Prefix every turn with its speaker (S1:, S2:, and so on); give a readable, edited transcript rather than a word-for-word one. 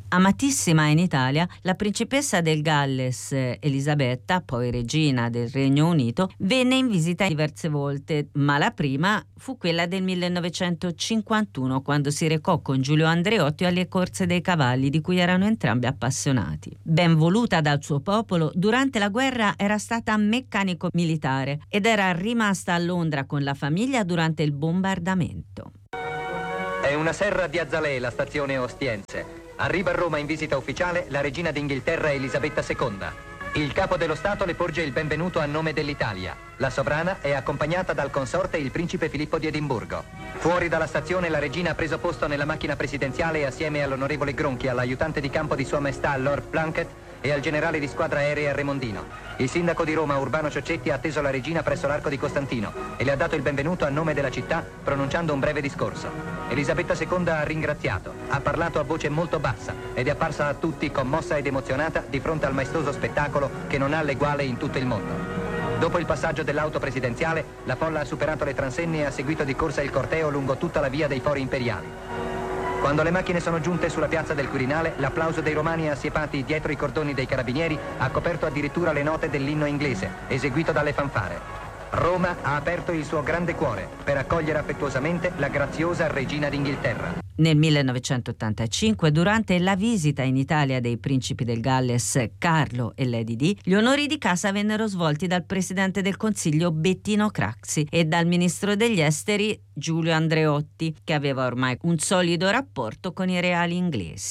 S1: Amatissima in Italia, la principessa del Galles Elisabetta, poi regina del Regno Unito, venne in visita diverse volte, ma la prima fu quella del 1951, quando si recò con Giulio Andreotti alle corse dei cavalli, di cui erano entrambi appassionati. Ben voluta dal suo popolo, durante la guerra era stata meccanico militare ed era rimasta a Londra con la famiglia durante il bombardamento.
S2: È una serra di Azzalè, la stazione Ostiense. Arriva a Roma in visita ufficiale la regina d'Inghilterra Elisabetta II. Il capo dello Stato le porge il benvenuto a nome dell'Italia. La sovrana è accompagnata dal consorte il principe Filippo di Edimburgo. Fuori dalla stazione la regina ha preso posto nella macchina presidenziale assieme all'onorevole Gronchi, all'aiutante di campo di Sua Maestà Lord Plunkett e al generale di squadra aerea Remondino. Il sindaco di Roma, Urbano Cioccetti, ha atteso la regina presso l'Arco di Costantino e le ha dato il benvenuto a nome della città, pronunciando un breve discorso. Elisabetta II ha ringraziato, ha parlato a voce molto bassa ed è apparsa a tutti commossa ed emozionata di fronte al maestoso spettacolo che non ha l'eguale in tutto il mondo. Dopo il passaggio dell'auto presidenziale, la folla ha superato le transenne e ha seguito di corsa il corteo lungo tutta la via dei Fori Imperiali. Quando le macchine sono giunte sulla piazza del Quirinale, l'applauso dei romani assiepati dietro i cordoni dei carabinieri ha coperto addirittura le note dell'inno inglese, eseguito dalle fanfare. Roma ha aperto il suo grande cuore per accogliere affettuosamente la graziosa regina d'Inghilterra.
S1: Nel 1985, durante la visita in Italia dei principi del Galles Carlo e Lady Di, gli onori di casa vennero svolti dal presidente del Consiglio Bettino Craxi e dal ministro degli esteri Giulio Andreotti, che aveva ormai un solido rapporto con i reali inglesi.